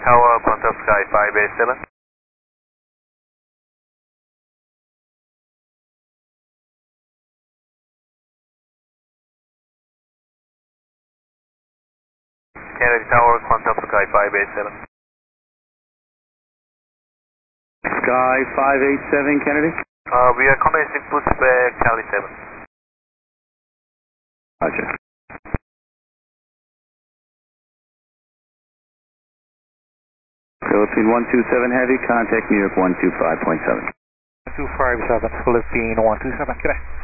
Tower, contact Sky 587. Kennedy Tower, contact Sky 587. Sky 587, Kennedy. We are commencing pushback Charlie 7. Roger. Philippine 127 Heavy, contact New York 125.7. 257, Philippine 127, good day.